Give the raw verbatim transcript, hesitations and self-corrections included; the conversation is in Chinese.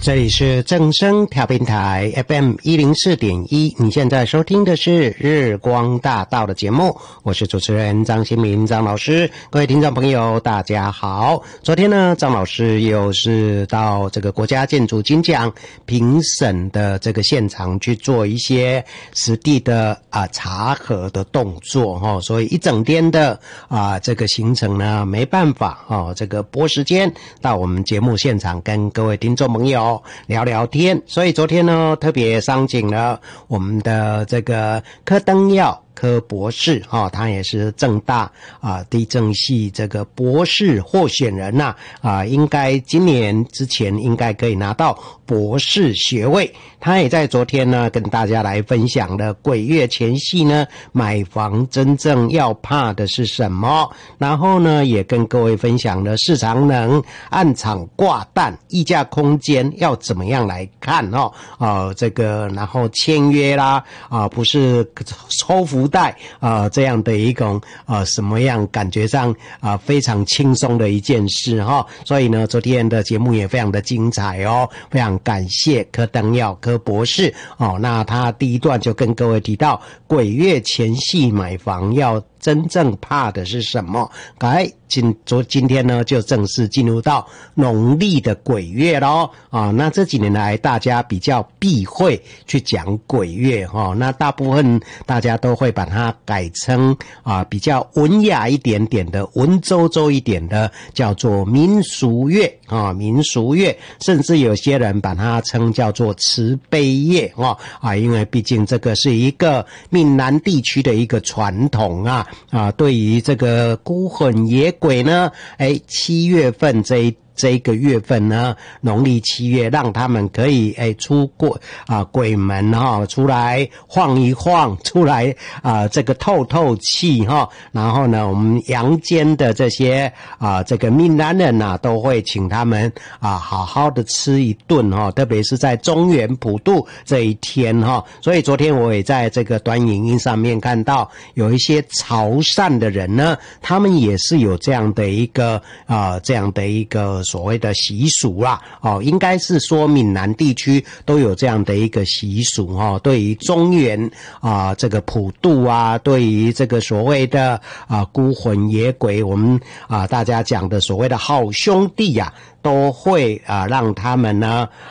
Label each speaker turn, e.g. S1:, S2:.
S1: 这里是正声调频台 F M 一零四点一，你现在收听的是日光大道的节目，我是主持人张新民张老师。各位听众朋友大家好，昨天呢张老师又是到这个国家建筑金奖评审的这个现场去做一些实地的啊查核的动作齁、哦、所以一整天的啊这个行程呢没办法哦这个拨时间到我们节目现场跟各位听众朋友聊聊天，所以昨天呢特别商请了我们的这个柯登耀柯博士哈、哦，他也是政大啊地政系这个博士候选人呐 啊, 啊，应该今年之前应该可以拿到博士学位。他也在昨天呢跟大家来分享了鬼月前夕呢买房真正要怕的是什么，然后呢也跟各位分享了市场能暗场挂蛋溢价空间要怎么样来看哦啊这个然后签约啦啊不是抽福袋啊、呃、这样的一种啊、呃、什么样感觉上啊、呃、非常轻松的一件事哈、哦，所以呢昨天的节目也非常的精彩哦，非常感谢柯登耀柯博士哦，那他第一段就跟各位提到鬼月前夕买房要真正怕的是什么？来，今昨今天呢，就正式进入到农历的鬼月咯啊。那这几年来，大家比较避讳去讲鬼月哈、哦，那大部分大家都会把它改成啊比较文雅一点点的、文绉绉一点的，叫做民俗月啊，民俗月，甚至有些人把它称叫做慈悲月哦啊，因为毕竟这个是一个闽南地区的一个传统啊。啊，对于这个孤魂野鬼呢，哎，七月份这一这一个月份呢，农历七月，让他们可以诶出鬼啊鬼门哈、哦，出来晃一晃，出来啊这个透透气哈、哦。然后呢，我们阳间的这些啊这个闽南人呐、啊，都会请他们啊好好的吃一顿哈、哦，特别是在中元普渡这一天哈、哦。所以昨天我也在这个短影音上面看到有一些潮汕的人呢，他们也是有这样的一个啊这样的一个。所谓的习俗啦，哦，应该是说闽南地区都有这样的一个习俗哦。对于中元啊、呃，这个普渡啊，对于这个所谓的啊、呃、孤魂野鬼，我们啊、呃、大家讲的所谓的好兄弟呀、啊，都会啊、呃、让他们呢